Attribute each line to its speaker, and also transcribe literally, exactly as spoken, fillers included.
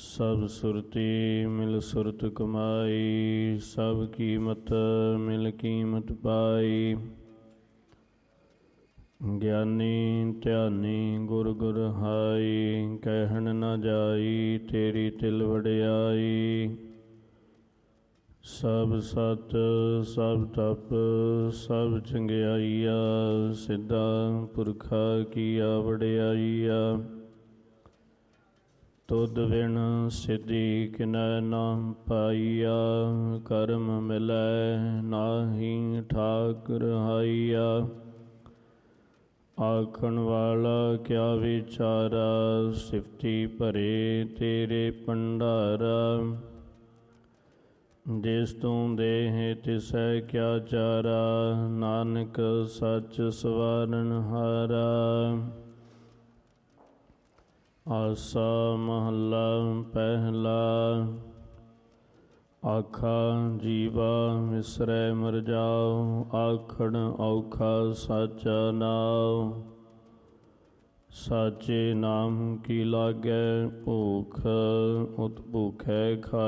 Speaker 1: ਸਭ ਸੁਰਤੀ ਮਿਲ ਸੁਰਤ ਕਮਾਈ, ਸਭ ਕੀਮਤ ਮਿਲ ਕੀਮਤ ਪਾਈ। ਗਿਆਨੀ ਧਿਆਨੀ ਗੁਰ ਗੁਰ ਹਾਈ, ਕਹਿਣ ਨਾ ਜਾਈ ਤੇਰੀ ਤਿਲ ਵਡਿਆਈ। ਸਭ ਸਤ ਸਭ ਤਪ ਸਭ ਚੰਗਿਆਈਆ, ਸਿੱਧਾ ਪੁਰਖਾ ਕੀਆ ਵਡਿਆਈਆ। ਤੁਧ ਬਿਨ ਸਿੱਧੀ ਕਿਨੈ ਨਾ ਪਾਈਆ, ਕਰਮ ਮਿਲੈ ਨਾਹੀ ਠਾਕ ਰਹਾਈਆ। ਆਖਣ ਵਾਲਾ ਕਿਆ ਵਿਚਾਰਾ, ਸਿਫਤੀ ਭਰੇ ਤੇਰੇ ਭੰਡਾਰਾ। ਜਿਸ ਤੂੰ ਦੇਹ ਤਿਸੈ ਕਿਆ ਚਾਰਾ, ਨਾਨਕ ਸੱਚ ਸਵਾਰਨ ਹਾਰਾ। ਆਸਾ ਮਹੱਲਾ ਪਹਿਲਾ। ਆਖਾ ਜੀਵਾ ਵਿਸਰੈ ਮਰ ਜਾਉ, ਆਖਣ ਔਖਾ ਸਾਚਾ ਨਾਉ। ਸਾਚੇ ਨਾਮ ਕੀ ਲਾਗੈ ਭੂਖ, ਉਤ ਭੂਖੈ ਖਾ